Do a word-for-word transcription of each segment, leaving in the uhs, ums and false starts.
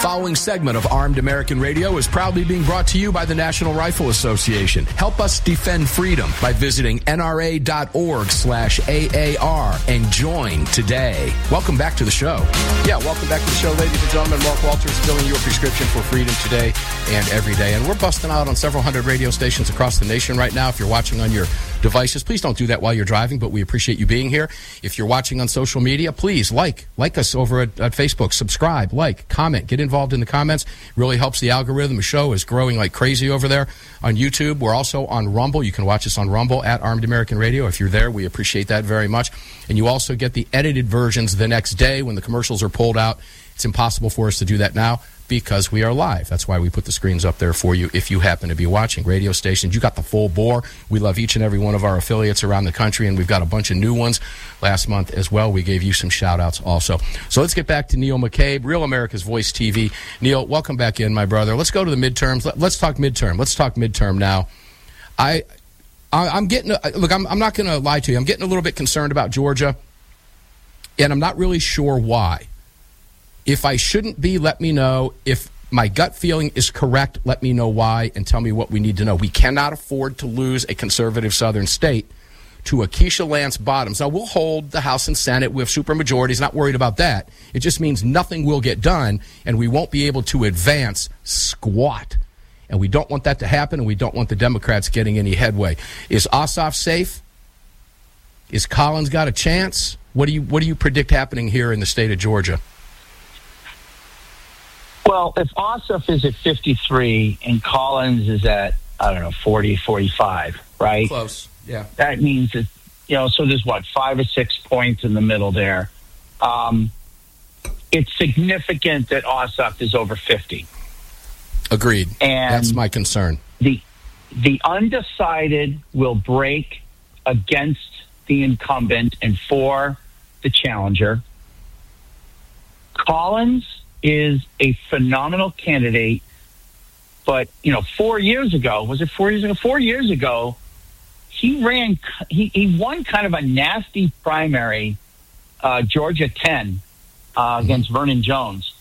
following segment of Armed American Radio is proudly being brought to you by the National Rifle Association. Help us defend freedom by visiting nra.org slash AAR and join today. Welcome back to the show. Yeah, welcome back to the show, ladies and gentlemen. Mark Walters filling your prescription for freedom today and every day. And we're busting out on several hundred radio stations across the nation right now. If you're watching on your devices, please don't do that while you're driving, but we appreciate you being here. If you're watching on social media, please like like us over at, at Facebook. Subscribe, like, comment, get involved in the comments. It really helps the algorithm. The show is growing like crazy over there on YouTube. We're also on Rumble. You can watch us on Rumble at Armed American Radio. If you're there, we appreciate that very much. And you also get the edited versions the next day when the commercials are pulled out. It's impossible for us to do that now because we are live. That's why we put the screens up there for you if you happen to be watching. Radio stations, you got the full bore. We love each and every one of our affiliates around the country, and we've got a bunch of new ones last month as well. We gave you some shout-outs also. So let's get back to Neil McCabe, Real America's Voice T V. Neil, welcome back in, my brother. Let's go to the midterms. Let's talk midterm. Let's talk midterm now. I, I I'm getting – look, I'm, I'm not going to lie to you. I'm getting a little bit concerned about Georgia, and I'm not really sure why. If I shouldn't be, let me know. If my gut feeling is correct, let me know why and tell me what we need to know. We cannot afford to lose a conservative southern state to a Keisha Lance Bottoms. Now, we'll hold the House and Senate with supermajorities, not worried about that. It just means nothing will get done, and we won't be able to advance squat. And we don't want that to happen, and we don't want the Democrats getting any headway. Is Ossoff safe? Is Collins got a chance? What do you, what do you predict happening here in the state of Georgia? Well, if Ossoff is at fifty-three and Collins is at, I don't know, forty, forty-five, right? Close, yeah. That means that, you know, so there's what, five or six points in the middle there. Um, it's significant that Ossoff is over fifty. Agreed. And that's my concern. The, the undecided will break against the incumbent and for the challenger. Collins is a phenomenal candidate, but, you know, four years ago, was it four years ago? Four years ago, he ran, he, he won kind of a nasty primary, uh, Georgia ten, uh, against Vernon Jones.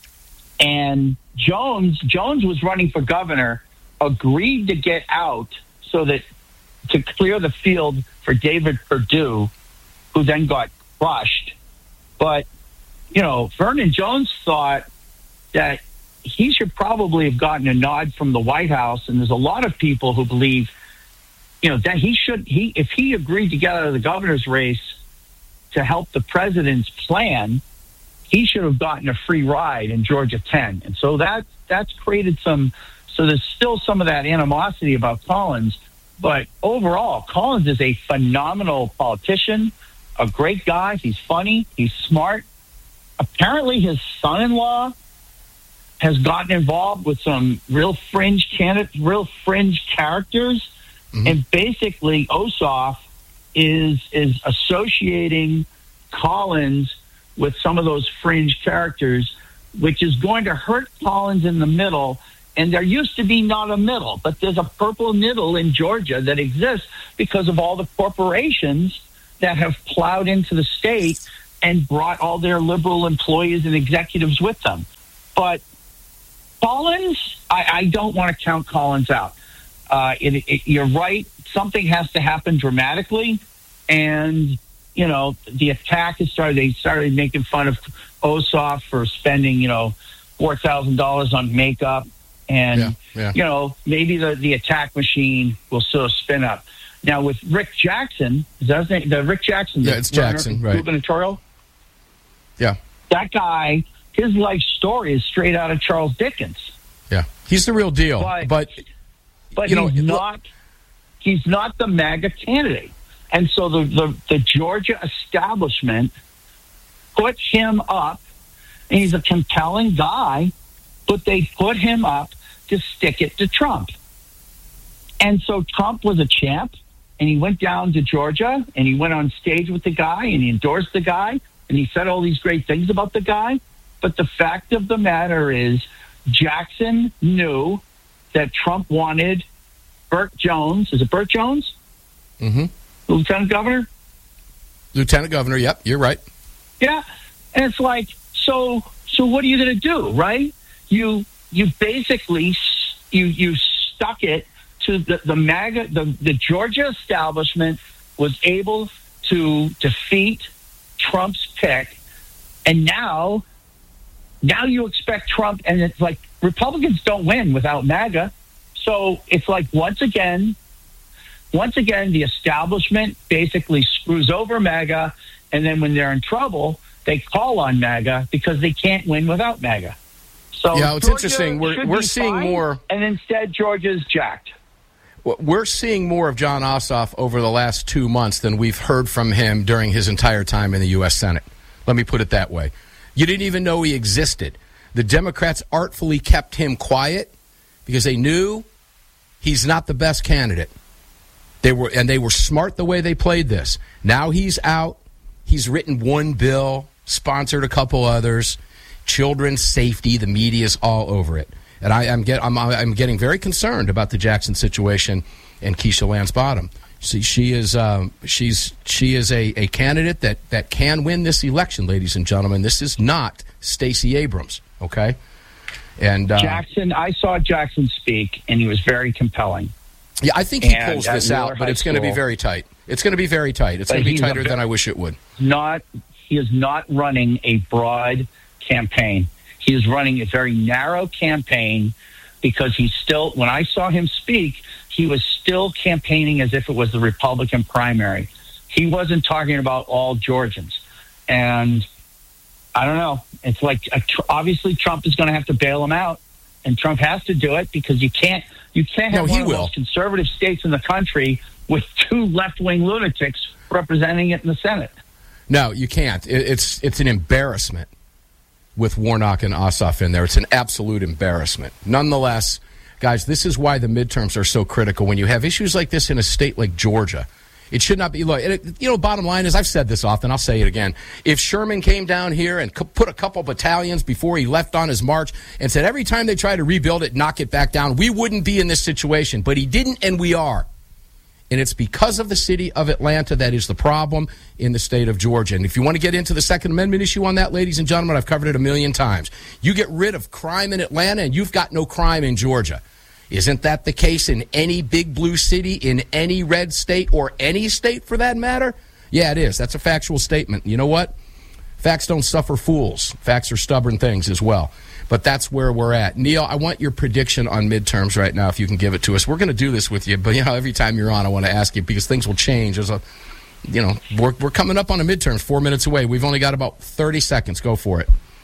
And Jones, Jones was running for governor, agreed to get out so that, to clear the field for David Perdue, who then got crushed. But, you know, Vernon Jones thought that he should probably have gotten a nod from the White House, and there's a lot of people who believe, you know, that he should, he if he agreed to get out of the governor's race to help the president's plan, he should have gotten a free ride in Georgia ten. And so that that's created some, so there's still some of that animosity about Collins. But overall, Collins is a phenomenal politician, a great guy. He's funny. He's smart. Apparently his son-in-law has gotten involved with some real fringe candidates, real fringe characters. Mm-hmm. And basically Ossoff is, is associating Collins with some of those fringe characters, which is going to hurt Collins in the middle. And there used to be not a middle, but there's a purple middle in Georgia that exists because of all the corporations that have plowed into the state and brought all their liberal employees and executives with them. But Collins, I, I don't want to count Collins out. Uh, it, it, you're right. Something has to happen dramatically. And, you know, the attack has started. They started making fun of Ossoff for spending, you know, four thousand dollars on makeup. And, yeah, yeah. you know, maybe the, the attack machine will sort of spin up. Now, with Rick Jackson, is that his name? The Rick Jackson. Yeah, it's Jackson, right. Gubernatorial. Yeah. That guy, his life story is straight out of Charles Dickens. Yeah. He's the real deal. But, but, but you know, he's not he's not the MAGA candidate. And so the, the, the Georgia establishment put him up, and he's a compelling guy, but they put him up to stick it to Trump. And so Trump was a champ, and he went down to Georgia, and he went on stage with the guy, and he endorsed the guy, and he said all these great things about the guy. But the fact of the matter is Jackson knew that Trump wanted Burt Jones. Is it Burt Jones? Mm-hmm. Lieutenant Governor? Lieutenant Governor, yep, you're right. Yeah. And it's like, so so what are you going to do, right? you you basically you you stuck it to the the MAGA the, the Georgia establishment was able to defeat Trump's pick, and now now you expect Trump, and it's like Republicans don't win without MAGA. So it's like once again, once again, the establishment basically screws over MAGA, and then when they're in trouble, they call on MAGA because they can't win without MAGA. So yeah, it's Georgia interesting. We're we're seeing fine, more, and instead Georgia's jacked. We're seeing more of Jon Ossoff over the last two months than we've heard from him during his entire time in the U S Senate. Let me put it that way. You didn't even know he existed. The Democrats artfully kept him quiet because they knew he's not the best candidate. They were, and they were smart the way they played this. Now he's out. He's written one bill, sponsored a couple others. Children's safety, the media's all over it. And I, I'm, get, I'm, I'm getting very concerned about the Jackson situation and Keisha Lance Bottom. See, she is um, she's she is a, a candidate that, that can win this election, ladies and gentlemen. This is not Stacey Abrams, okay? And uh, Jackson, I saw Jackson speak, and he was very compelling. Yeah, I think he and pulls this out, but it's going to be very tight. It's going to be very tight. It's going to be tighter than I wish it would. Not, he is not running a broad campaign. He is running a very narrow campaign because he's still, when I saw him speak, he was still campaigning as if it was the Republican primary. He wasn't talking about all Georgians. And I don't know. It's like, obviously Trump is going to have to bail him out, and Trump has to do it because you can't, you can't have no, one of the will. most conservative states in the country with two left-wing lunatics representing it in the Senate. No, you can't. It, it's it's an embarrassment with Warnock and Ossoff in there. It's an absolute embarrassment. Nonetheless, guys, this is why the midterms are so critical. When you have issues like this in a state like Georgia, it should not be. Look, it, you know, bottom line is, I've said this often, I'll say it again. If Sherman came down here and put a couple battalions before he left on his march and said every time they try to rebuild it, knock it back down, we wouldn't be in this situation. But he didn't, and we are. And it's because of the city of Atlanta that is the problem in the state of Georgia. And if you want to get into the Second Amendment issue on that, ladies and gentlemen, I've covered it a million times. You get rid of crime in Atlanta, and you've got no crime in Georgia. Isn't that the case in any big blue city, in any red state, or any state for that matter? Yeah, it is. That's a factual statement. You know what? Facts don't suffer fools. Facts are stubborn things as well. But that's where we're at. Neil, I want your prediction on midterms right now, if you can give it to us. We're going to do this with you, but you know, every time you're on, I want to ask you because things will change. There's a, you know, we're we're coming up on a midterms, four minutes away. We've only got about thirty seconds. Go for it.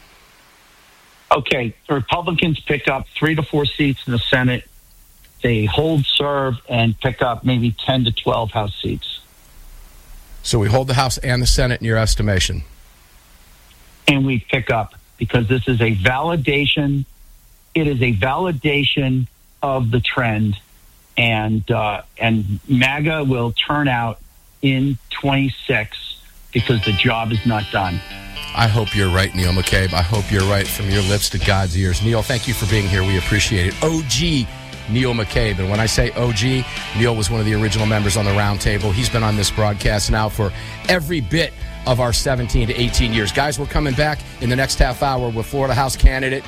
Okay, the Republicans pick up three to four seats in the Senate. They hold serve and pick up maybe ten to twelve House seats. So we hold the House and the Senate in your estimation. And we pick up, because this is a validation. It is a validation of the trend, and uh, and MAGA will turn out in twenty-six because the job is not done. I hope you're right, Neil McCabe. I hope you're right from your lips to God's ears. Neil, thank you for being here. We appreciate it. O G Neil McCabe. And when I say O G, Neil was one of the original members on the round table. He's been on this broadcast now for every bit of our seventeen to eighteen years. Guys, we're coming back in the next half hour with Florida House candidate